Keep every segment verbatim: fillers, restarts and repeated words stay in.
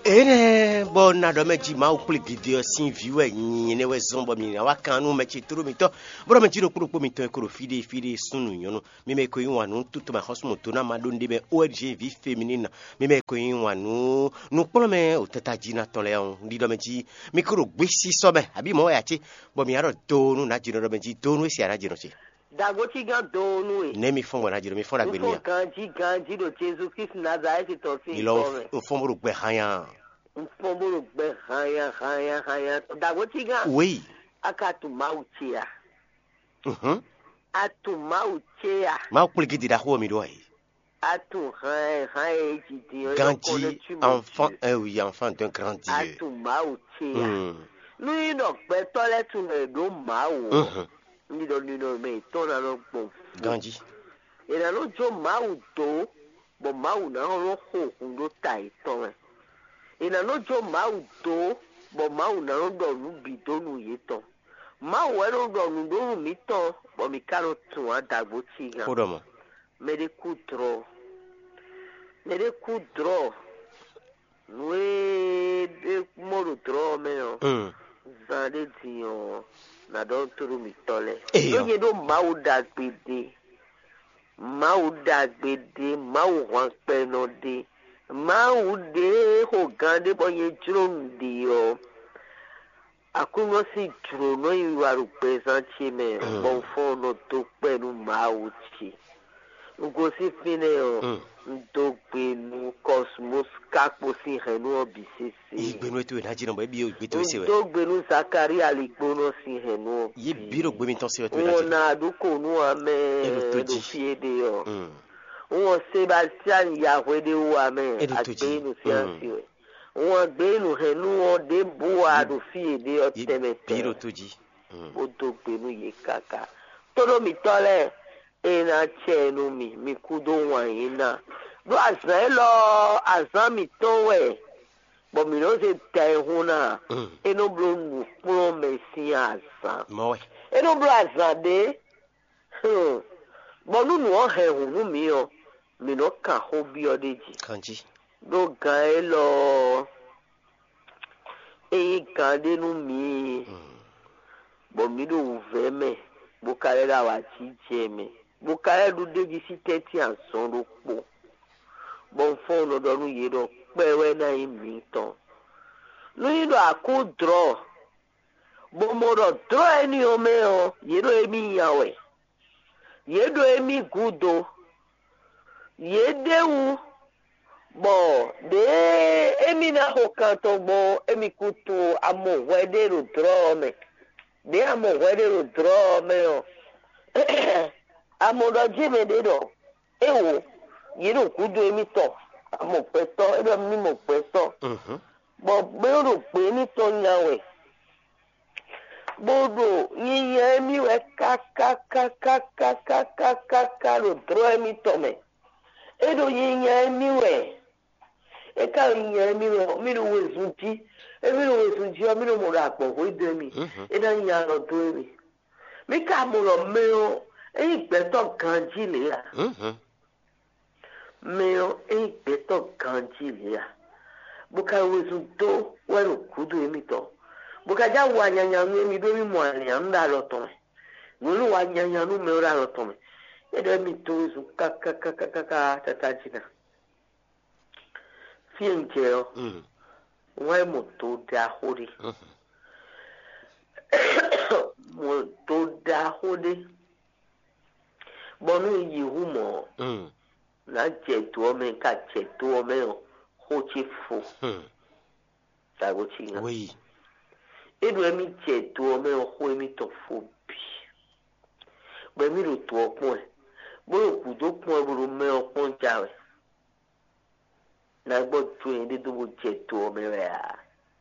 Ene bo na do meji ma ukuli video sin viewer yin ne we zombo mi na wa kan nu mechi turu mi to bro mechi ro kuro mi to kuro fide fide sunu yono mi me ko yin wanu tutu ma hosmo to na ma do ndebe O L G vie féminine mi me ko yin wanu nu polo me o tata jina to le on di do meji mi kuro gbe si so be abi mo ya ti bo mi aro do nu na jino do meji do nu si ara jino ti Dagoti gan do nu e ne mi fon wona jino mi fon la gbe mi ya ganji ganji do Jesus Christ Nazareth to fi ilo o fon mo gbe hanya Mfombo gbe hanya hanya hanya Dagoti gan oui akatu mauchia mhm atu mauchia ma ukuli gidi da ho mi do ai atu han han ejidi Gandhi, enfant, eh oui, enfant d'un grand Dieu. atu mauchia nu ino pe tole tu me do mawo Mhm. ni do ni no me to na lo gbo Gandhi. ina lo jo mawo to bo mawo na lo ho kun do tai to me ina no jo mawo to bo mawo na lo do nu bi do nu ye to mawo e lo do nu do mi to bo mi karo tun adagbo ti gan Hold on. me de ku draw me de ku draw we de mo draw me o Mm. zade ti o na do turu mi tole Eh, so yo. ye do mawo dagbede mawo dagbede mawo wan pe no de mawo de ho gan de bo ye drum di o akuno si drum no iwa ru pe san chi me bon fo no to pe nu mawo chi ngo si fine o ndo pe nu cosmos kapo si henu obisisi Igbenu eto na jino bo bi o gbe to se we. ndo gbe nu zakari aligbono si henu Ye biro gbe mi ton se to na won jino. na aduko nu ame Edo toji. do fiede o Mm. won Sebastian Yahweh de wo ame Edo toji. agbe nu siansi we won gbe nu henu o de bu adu fiede o Ye temete biro toji. Mm. o do gbe nu ye kaka todo mi tole ena chenu mi mi kudo wan ina do azan lo azan mi to we bo mi no se te huna Mm. eno blo nu pro me si azan Mo we. eno blo azan de hmm bo nu nu o he hunu mi o mi no ka ho bi o deji Kanji. do gan e lo e kan de nu mi Mm. bo mi do ve me bo kare da wa ti je me bo kare du deji si thirty and so ro po bo fo no do nu ye do pe we na mi ton nu yi do aku draw bo mo do draw eni o me o ye do emi yawe ye do emi gudo ye dewu bo de emi na ho kan to bo emi kutu amo wede ro draw me de amo wede ro draw me o amo do jime de do ewo ye do kudo emi to amo pe to e do mi mo pe to Mhm. bo gbero pe ni to yawe bodo yiye mi we ka ka ka ka ka ka ka ka ka ro draw mi to me e do yiye mi we e ka yiye mi we mi ro we sunti e mi ro we sunti o mi ro mo ra po ko ide mi e da ya ro do mi mi ka mo ro me o e igbe to kan ji le ya Mhm. me o e igbe to kan ji le ya buka we sunto we ro kudu mi to buka ja wa nyanya nu mi do mi mo anya nda lo to me nu wa nyanya nu me ora lo to me e do mi to su ka ka ka ka ka ka ta ta jina fienje o Mm. wa mo to da hori Mhm. mo to da hori bonu yi hu mo Mm. na je to me ka je to me o ho chi fu Mm. ta go chi na Oui. edu emi je to me o ho emi to fu bi be mi ro to opon e bo ku do pon e bo me opon jawe na gbo tu e de do bo je to me re a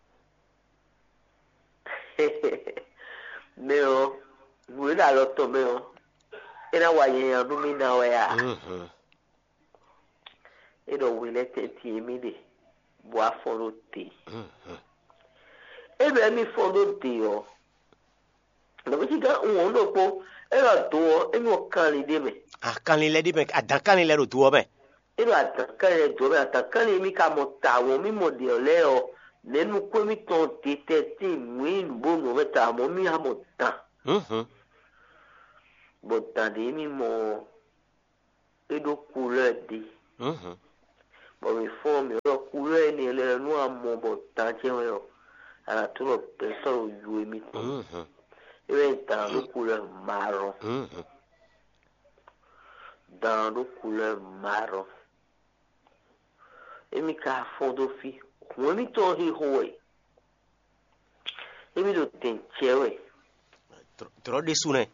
me o wo da lo to me o ina wa yen ya nu mi na we a Mhm. e do wi le te ti mi de bo aforo te Mhm. edu emi foro te o lo bi ga won lo po e ra to e no kan ri de me Akanile di me adankanile ro tuwo me. ilo atakale dobe atakale mi ka mo ta wo mi mo de ole o nenu ko mi ton tete ti mi bo no meta mo mi ha mo ta Mhm. bo ta de mi mo edo couleur de Mhm. bo mi fo mi ro couleur ni le nu amo bo ta je yo ala tu lo peso ju mi ton Mhm. e ta lo couleur marron Mhm. dans le couleur marron et mi ka fond fi mo mi ton hi hoye e mi do ten chewe Tro de sune.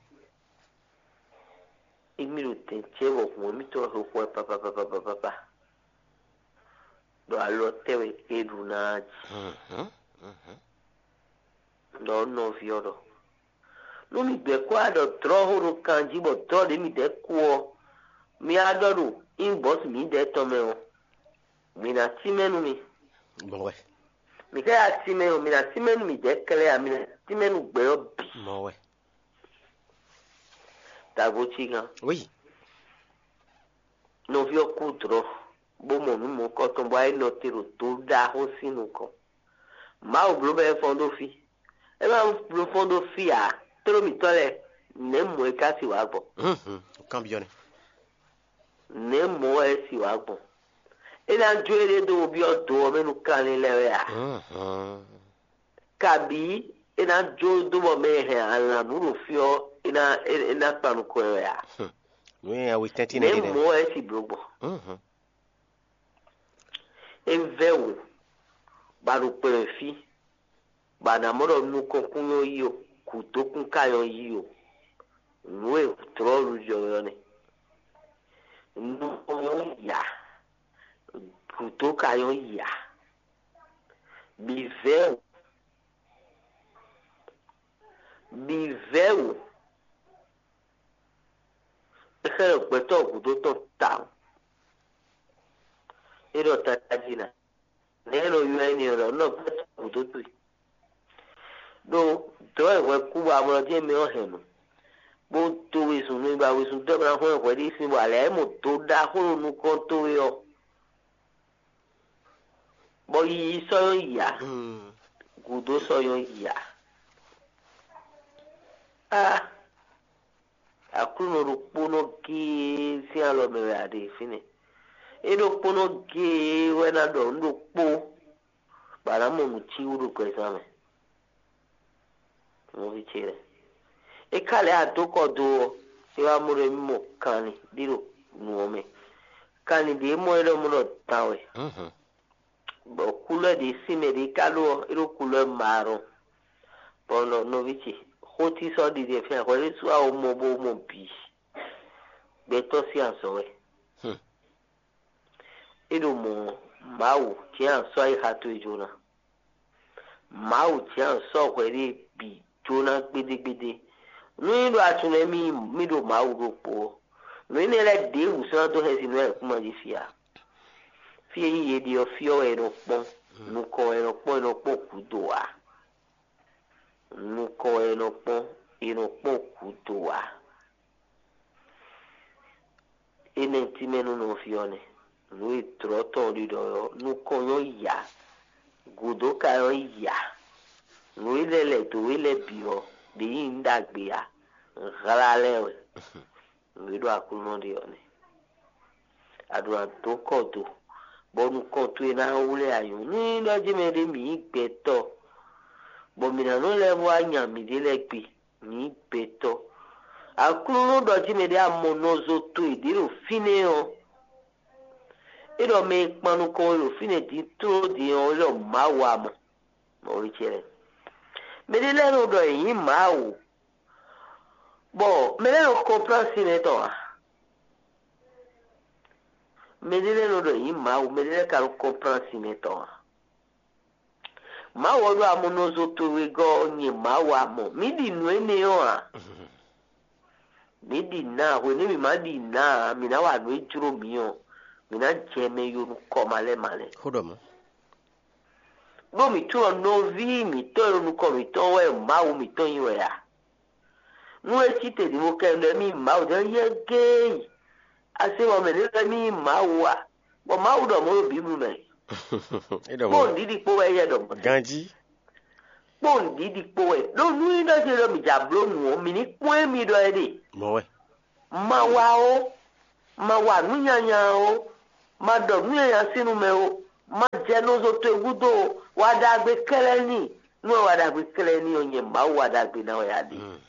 e mi do ten chewe mo mi to ho ho pa pa pa pa pa pa do allo tewe e du na Mhm. Mhm. do no fioro no mi be kwa do tro ho ro kanji bo to de mi de ko mi adoru in boss mi de to me o mi na ti menu mi Bon ouais. mi ka ti menu mi na ti menu mi de kele a mi na ti menu gbe o bi Bon ouais. ta go chi gan Oui. no vi okutro bo mo mi mo ko to ba ino tiro to da ho sinu ko ma o blo be fondo fi e ma blo fondo fi a tro mi tole ne mo e ka si wa gbo Mhm. Cambione. ne mo e si wa gbo e na jo ere do bi o do me nu kan ni le ya Mhm. kabi e na jo do mo me he ala nu ro fi o e na e na panu ko ya Oui, ah oui, tenti ne ne de. mo e si blo gbo Mhm. e vewo ba ro pe fi ba na mo ro nu ko kun yo yi o ku to kun ka yo yi o nu e tro ru jo yo ni nu yo ya ku to ka yo ya bi vewo bi vewo e ka pe to ku to to ta e ro ta jina ne ro yo ni ro no pe to ku to tu do do e we ku ba mo je mi o he no bo to we sun ni ba we sun to bra ho ko di sin wa le mo to da ho nu ko to yo bo yi so ya Mhm. ku do so yo ya ah akuno ro pono ki si alo me wa de fini e do pono ki we na do ndo po bara mo mu chi uru ko esame mo vi chere e kale a to ko do e wa mo re mo kani diro nuome kani de mo ero mo no tawe Mhm. bo couleur de sime de kalo ero couleur marron bono no vici hoti so di de fe ko le su a o mo bo mo bi be to si anso we Hmm. ero mo mawu ti anso ai hatu ijona mawu ti anso ko ri bi jona gbedegbede no ro atune mi mi do mawu ro po no ni le de uso do he sinu e kuma di fia fi yi di o fi o ero pon nu ko ero pon ero po ku do a nu ko ero pon ero po ku do a ene ti menu no fi o ne nu i tro to di do nu ko yo ya gudo ka yo ya nu ile le to ile bi o de yin dagbe ya ghalale we nu do akuno di o ne adura to ko do bonu ko tu na wule ayo ni lo je me de mi gbe to bo mi na no le wa nya mi de le gbe mi gbe to akuru do je me de amonozo to idiro fine o iro me panu ko ro fine di to di o lo ma wa mo mo ri chere me de le ro do yin ma wo bo me le ro comprar sine to a medele no do yin ma o medele ka ro comprar simeto ma wo do amunozo to we go nyi ma wa mo mi di nu ene o a mi di na we ni mi ma di na mi na wa no ejuro mi o mi na je me yo nu ko male male Hodomo. bo mi tu no vi mi to nu ko mi to we ma o mi to yin we ya nu e ti te di mo ke no mi ma o de ye ge ase wo me le mi ma wa bo ma u do mo bi mu me Edo bo mo. ndi di po e ye do mo Ganji. bo ndi di po e do nu ndo se do mi jablo nu o mi ni po e mi do e di Mo we. ma wa o ma wa nu nya nya o ma do nu nya sinu me o ma je no zo to egudo wa da gbe kele ni nu wa da gbe kele ni o nye ma wa da gbe na o ya di Mm.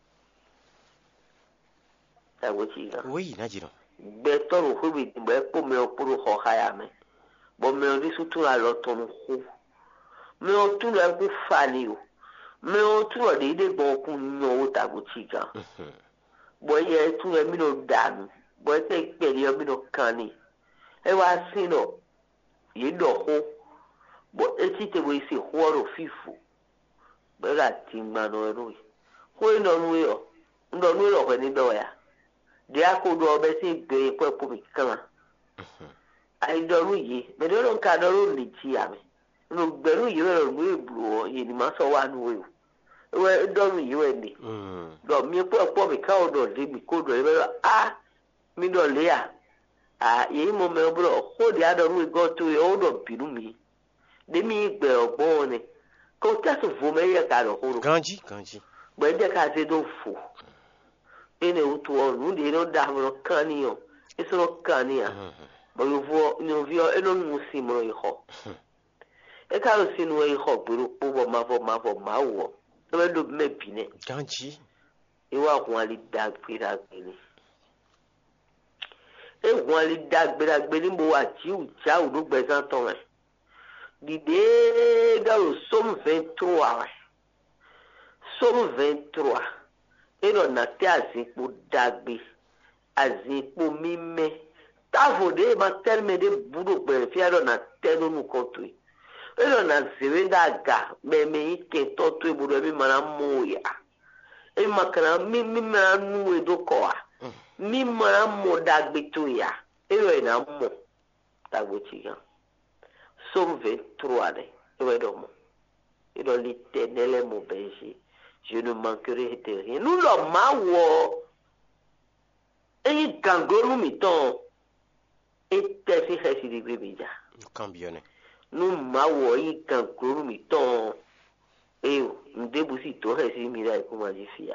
ta wo chi ga Oui, na jiro. gbe toro hu bi gbe po me o puru ho ha ya me bo me o di su tu la lo to nu hu me o tu la ku fa ni o me o tu o de de bo ku nyo o ta wo chi ga Mhm. bo ye tu e mi no danu bo te pe ni o mi no kan ni e wa sin no ye do ho bo e ti te wo isi ho ro fifu be la ti ma no ru ho e no nu yo ndo nu lo ko ni do ya de akodo be si gbe po po mi kan ai do ru yi me do ron ka do ru li ti ya me no gbe ru yi ro mu ebru yi ni ma so wa nu we we do ru yi we ni Mm. do mi po po mi ka o do de mi ko do e be ah mi do le ya ah ye mo me bro ho de ado ru go to e o do binu mi de mi gbe ogbon ni ko ta so vo me ye ka do ho ro Ganji, ganji. gbe de ka se do fo ene utu o nu de no da mo kan ni o eso kan ni ya Mhm. bo yo vo ni o vio e no mu si mo yi ho e ka lo si nu e ho gburu po bo ma vo ma vo ma wo to be do me bi ne Ganji. e wa kun ali da gbe da gbe ni e kun ali da gbe da gbe ni mo wa ti u ja u do gbe san ton e di de ga lo som vingt-trois som vingt-trois e no na te azipo da gbe azipo mime tavo de ma terme de budo gbe fi ado na te no nu kontu e no na zewenda ga me me ike to to e budo mi mana mo ya e makana mi mi mana nu e do ko a mi mana mo da gbe to ya e no na mo ta go chi ga som vingt-trois de e we do mo e do l'Éternel mon berger je ne manquerai de rien nous lo ma wo e gangolu mi ton e te fi khasi di gbe bija Cambione. nous ma wo e gangolu mi ton e ndebu si to khasi mi dai kuma ji fia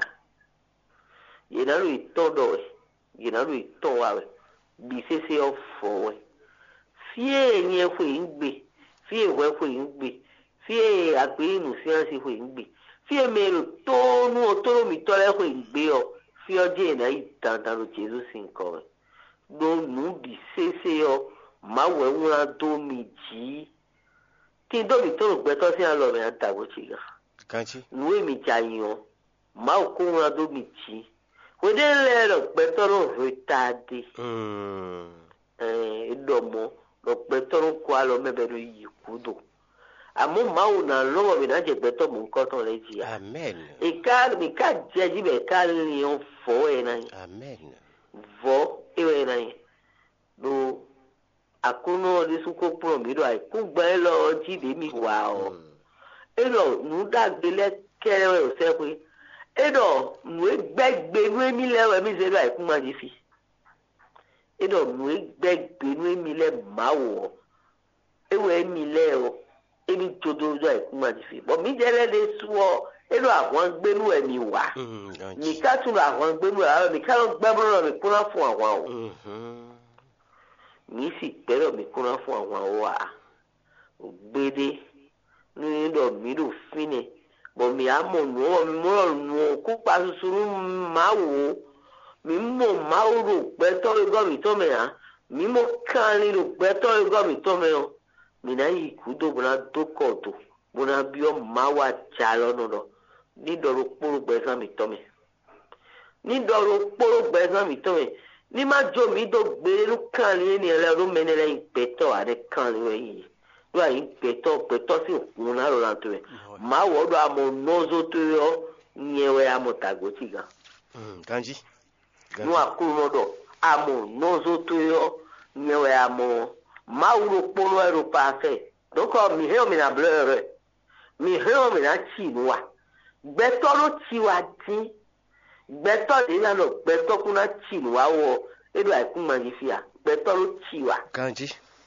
ye na lu to do e ye na lu to wa we bi se se o fo we fie ni e fo ngbe fie we fo ngbe fie agbe nu si an si fo ngbe fie mero to nu o to mi to le fo ngbe o fi o je na itanta lo Jesus sin ko do nu bi se se o ma we wura do mi ji ti do mi to gbe to si an lo me anta go chi ga Ganji. nu e mi jayan ma o ko wura do mi ji we de le lo gbe to lo retardé Mm. eh do mo lo gbe to lo ko alo me be do yi kudo amo ma o na lo mi na je gbe to mo nko to le ji ya Amen. e ka mi ka je ji be ka ni o fo e na Amen. vo e we na do akuno di su ko pro mi do ai ku gbe lo ji de mi wa o e lo nu da gbe le kere o se pe e do nu e gbe gbe nu mi le we mi se do ai ku ma ji fi e do nu e gbe gbe nu mi le ma wo e we mi le o e mi todo do ai ku ma ji fi bo mi je le de su o e do àwọn gbe nu e mi wa Mm. ni Ganji. ka tún àwọn gbẹ́nu àwọn mi ká ló gbẹ́bọ́rọ̀ mi kúnná fún àwọn o Mhm. mi sì gbẹ́rọ̀ mi kúnná fún àwọn o à gbédé ní ìdọ̀ mi ló fínẹ̀ bọ̀ mi á mọ̀ nù ọ́ mi mọ̀ nù ọ́ kó pa susuru máa wò ó mi mọ̀ máa rò gbẹ́tọ́ igọ́ mi tó mẹ́ hàn mi mọ̀ kánrin rò gbẹ́tọ́ igọ́ mi tó mẹ́ hàn mi náà yìí kú tó bọ̀nà tó kọ̀ tó bọ̀nà bí ọ́ máa wà já lọ́nà lọ nídọ̀rọ̀ kpóró gbẹ̀sán mi tọ́ mi nídọ̀rọ̀ kpóró gbẹ̀sán mi tọ́ mi ní má jó mi tó gbére ló kàn ní ẹni ẹlẹ́ ló mẹ́ni lẹ́yìn gbẹ̀tọ̀ àdé kàn ní ẹ̀yìn ló àyìn gbẹ̀tọ̀ gbẹ̀tọ̀ sí òkun náà lọ́la tó yẹ má wọ́ ọ́dọ̀ àmọ́ nọ́ọ́sọ tó yọ nyẹwẹ́ àmọ́ tàgó tì gan Mm. Ganji. nú àkúrò lọ́dọ̀ àmọ́ nọ́ọ́sọ tó yọ nyẹwẹ́ àmọ́ má wúlò kpóró ẹ̀rọ pàṣẹ dọ́kọ̀ mi hẹ́ mi nà blẹ́ rẹ̀ mi hẹ́ mi nà tì nù wa gbẹtọ ló ti wá dín gbẹtọ ìlànà gbẹtọ kúnná tì wá wọ edo àìkú máa yí fìyà gbẹtọ ló ti wá Ganji.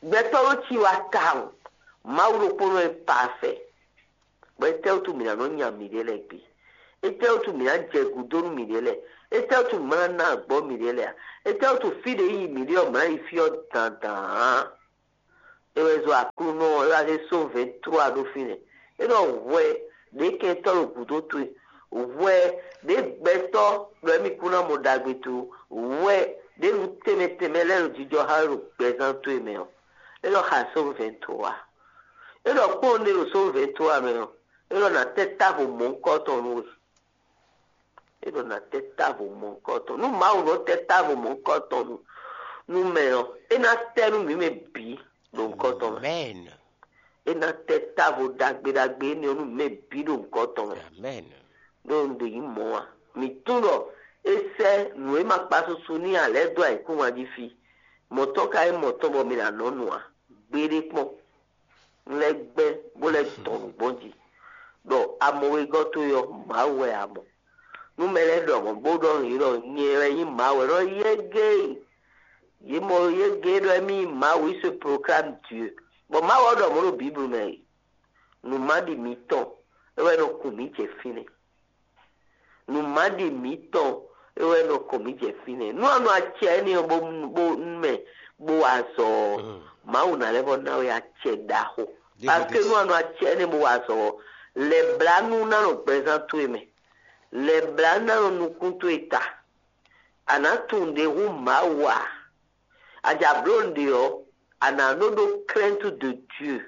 gbetoro ti wa kam mauro pono e parfait betel tu mina no nya midele bi etel tu mina je gudonu midele etel tu mana na gbo midele etel tu fide yi midele ma ifio tantan ewezo akuno la de so vingt-trois do fine e do we de ke toro gudo tu we de beto lo mi kuna mo dagbetu we de lu teme teme le jijo haru present tu me e lo ha so vingt-trois e lo ko ne lo so vingt-trois me e lo na teta vo mon koton no e lo na teta vo mon koton no ma o no teta vo mon koton no me e na tenu mi me bi don koton amen e na teta vo dagbe dagbe ni onu me bi don koton amen don de mo a mi tuno ese no e ma paso suni ale do ai ku ma di fi moto ka e moto bo mi la nonu a gbere pon legbe bo le ton bonji do amowe go to yo ma we amo nu mele do mo bo do iro nyere yin ma we ro yege ye mo yege do mi ma we se proclame Dieu bo ma wo do mo ro bible me nu ma di mi ton e we no ku mi che fine nu ma di mi ton e we no ku mi che fine nu anu a che ni bo bo me bo aso ma una le bo na we a che da ho parce que nous anu a che ni bo aso les blancs nous nous présentent mais les blancs nous nous comptent état anatunde rumawa ajabrondio ananodo crainte de Dieu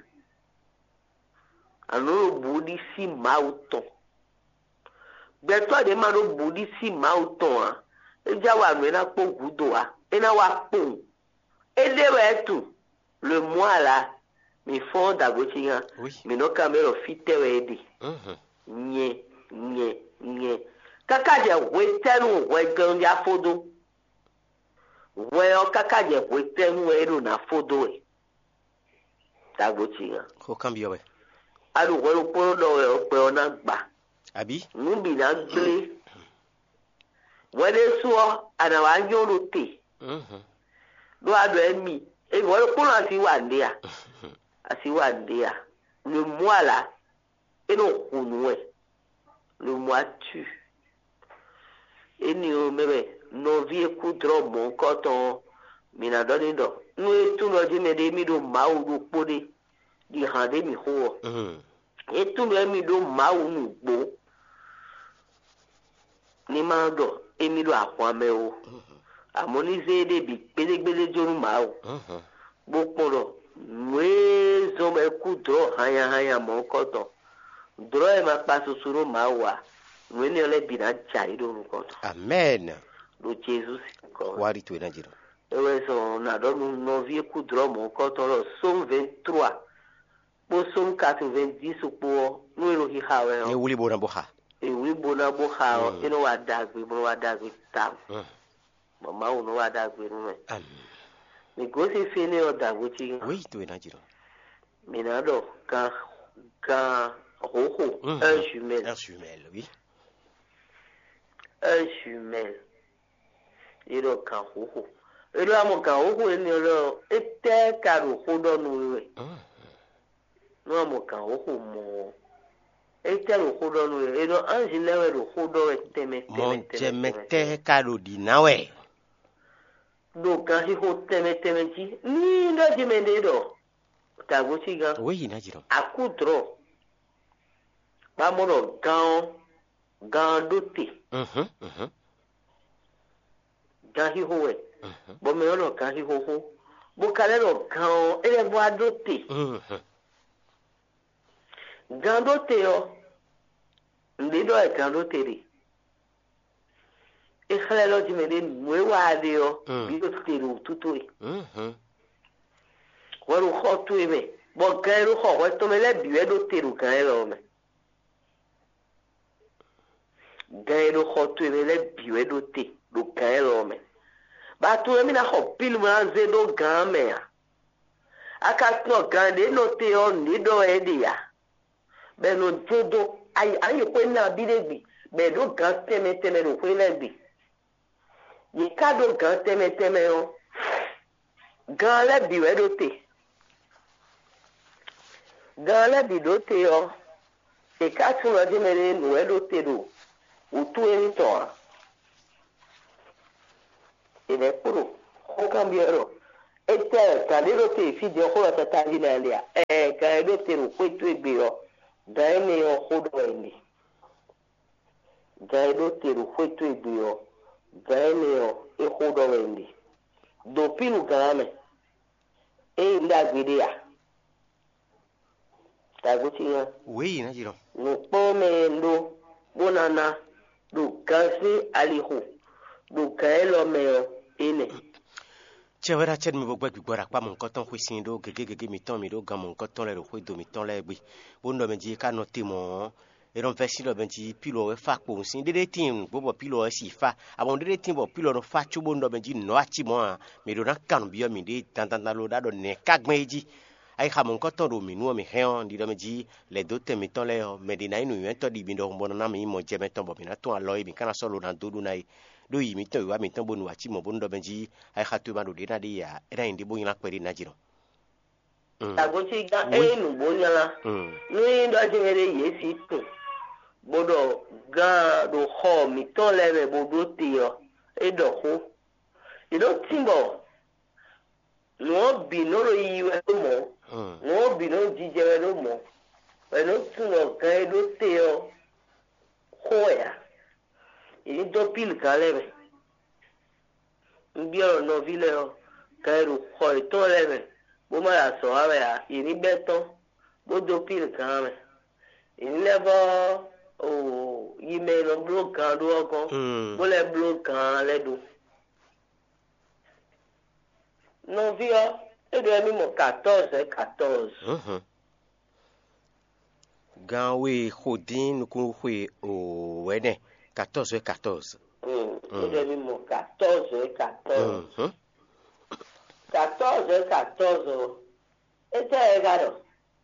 anodo budi si mauton beto de mano budi si mauton a eja wa no na po gudo a ena wa po edewe tu le moi là mi fond d'agotinga mi no camero fitewe edi nye nye nye kaka je wetenu we gan ya fodo we o kaka je wetenu we ru na fodo e d'agotinga ko cambio we alu we po do we o pe ona gba abi nubi na gble we de so ana wa yoro te mhm do ado emi e wo ko na si wa ndia asiwa ndia le moi là et non kunwe le moi tu et ni o mebe no vie kudro mon koton mina doni do no e tu no di me de mi do mau do pode di hande mi ho mhm e tu no mi do mau nu gbo ni ma do e mi do akwa me o amonize de bi gbelegbele joru mau mhm bo poro we zo me kudro haya haya mo koton dro e ma paso suru mawa we ni ole bi na jari do koton amen do Jesus ko wari tu na jiro e we so na do no vie kudro mo koton lo som vingt-trois po som quatre-vingt-dix po no ro hi hawe e wuli bona bo ha e wuli bona bo ha e no wa dagbe bo wa dagbe tam mama no wa dagbe no amen mais gros c'est fini au Dagouti. Oui, tu es nature. Mais alors, quand, quand, roho, mmh. un jumelle. Un jumelle, oui. Un jumelle. Et donc, quand roho. Et là, mon quand roho, il y a le, était car roho dans nous. Non, mon quand roho, mon. Était roho dans nous. Et donc, un jumelle, roho dans nous. Mon jemete caro di nawe. Donc quand il faut teme teme ti ni ndo jimende do ta gochi ga oui na jiro akudro ba mo do gan gan dote mhm mhm gan hi howe bo me no gan hi ho ho bo kale do gan ele bo adote mhm gan dote yo ndi do e gan dote ri e khale lo jimede mwe wa de yo bi ko tiru tutui mhm waru khotu ebe bo gairu kho wa to mele biwe do tiru kan lo me gairu khotu ebe le biwe do ti do kan lo me ba to mi na kho pil mo anze do gan me ya aka to gan de no te o ni do e dia be no jodo ai ai ko na bi de bi be do gan teme teme do ko le bi ye kado gan teme teme o gan le biwe do te Dans la bidoté, c'est quatre jours de mêler nous et l'autre ou tout est temps. Et les pros, aucun bureau. Et tel, quand l'autre fille de Rola Tatavilalia, et quand l'autre est au tout est bureau, dans les Rodway. Dans l'autre est au tout est bureau, dans les Rodway. Depuis nous, quand même, et il a guidé. Oui, Najiro. Nous pouvons nous bonana nous casser à l'eau nous caler l'homme et Chewera chen mi bogba gbara pa mon koton kwisin do gege gege mi ton mi do gan mon koton le ro kwi do mi ton le gbe bondo me ji ka no te mo e don fesi lo ben ji pilo e fa po sin dede tin bo bo pilo e si fa abon dede tin bo pilo no fa chu bondo me ji no achi mo a mi do na kan bi mi de tan tan lo da do ne kagme ji ai ha mon koton do mi nu mi heon di do me ji le do te mi ton le me di na inu yen to di bi do mo na mi mo je me ton bo mi na ton alo mi kana so lo na do du na do yi mi ton wa mi ton bonu achi mo bondo ben ji ai ha tu ma do de na di ya era indi bo yin la peri na jiro Tagochi ga e nu bonya la ni do ajere yesi to bodo ga do ho mi ton le be bodo ti yo e do ho e do timbo no bi no ro yi we mo no bi no jije we do mo e no tu no ga e do ti yo ho ya e do pil ka le be nbio no vile o ka e ro ho e to le be bó má yà sọ ara yà ìní bẹ́ tán bó do píl kan rẹ̀ ìní lẹ́bọ̀ ò yí mẹ́ lọ búló kan ló ọkàn bó lẹ́ búló kan lẹ́dọ̀. Nọ́ọ̀fì ọ́ èdè ẹ̀mí mọ̀ quatorze quatorze. Gan we hodin nukun we o wene quatorze quatorze. Èdè ẹ̀mí mọ̀ quatorze quatorze. quatorze quatorze était égal.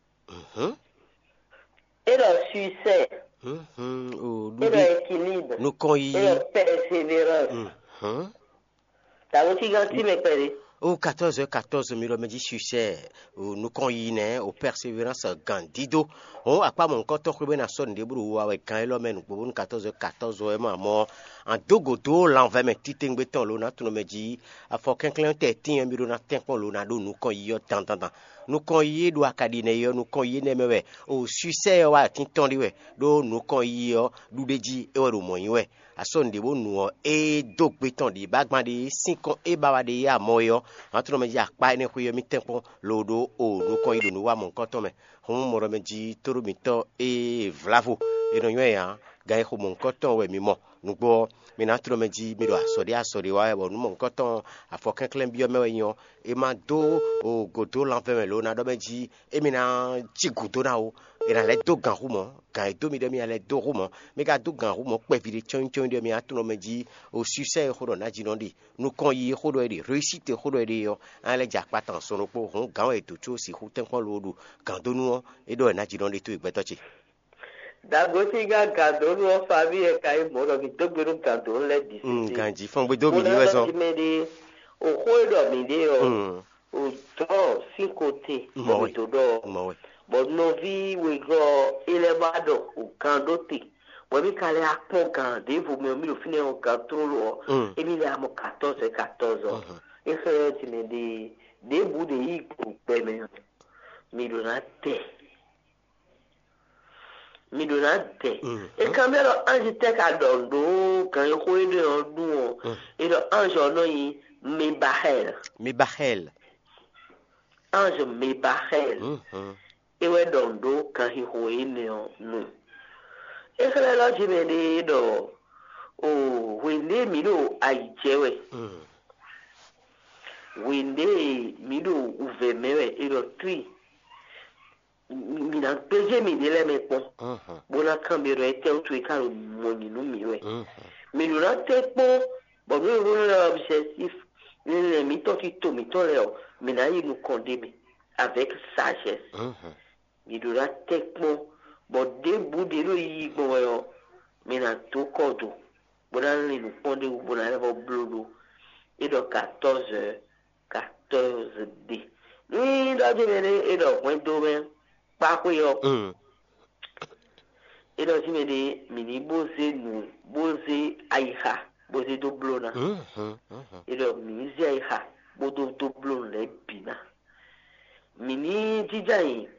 Et le succès. Et l'équilibre. Nous cognons. Et la persévérance. T'as aussi ganti mes pères. Au quatorze quatorze mille me dit succès nous cognons au persévérance gandido. On a pas mon coton que ben a sonné de brou avec quand il emmène pour quatorze quatorze vraiment mort en dogodo l'envers me titing beton l'on tout me dit a faut qu'un client t'étient miro na tempo l'on a do nous cognons tant tant tant nous cognons do akadine yo nous cognons ne mewe au succès wa tinton diwe do nous cognons do deji e wo mo yiwe a sonne de nous e dog beton di bagman de cinq e bawa de ya moyo en tout me dit a pa ne ko yo mi tempo lodo o nous cognons do nous wa mon coton me on mo me dit toro mi to e vlavo e no ya gae ko mon coton we mi mo nous bo mi na tro me di mi do asori asori wa e bo mon coton a fo kan clem bio me we yon e ma do o godo l'enfer me lo na do me di e mi na ti godo na o e na le do gan rumo kan e do mi de mi ale do rumo mi ga do gan rumo pe vi de chon chon de mi atro me di o succès ko do na ji no di nous kon yi ko do e di réussite ko do e di yo an le ja pa tan so no po hon gan e to cho si hu ten kon lo do kan do nu e do na ji no di to igbeto chi Dagosi ga gado no famille e kai mo do to gberu gado le di mm ganji fon gbe do mi ni we so o ko do mi de o o to sin côté mo to do mo but no vi we go ile bado o kan do ti bo mi kale apon kan de vo mi mi lo fini o kan to lo e mi le amo quatorze quatorze e se ti me de de bu de yi ko pe me mi do na te mi do na te e kamero anji te ka dondo kan yo ko ide odun o e do anjo no yi mi bahel mi bahel anjo mi bahel e we dondo kan hi ho ine o no e kala lo ji me de do o we ne mi do ai jewe we ne mi do uve mewe e do tri mi na peje mi de le me po bona cambio e te o tu e caro mo ni no mi we mi do na te po bo mi wo na objectif le mi to ki to mi to le o mi na yi nu condemner avec sagesse mi do na te po bo de bu de lo yi gbo yo mi na to kodo bona le nu ponde u bona le bo blodo e do quatorze quatorze d ni da de ne e do point do ben kpakwe yo Mm. edo simede mini bose nu bose aiha bose do blona Mhm. Mhm. edo mini zi aiha bodo do blona le bina mini tijai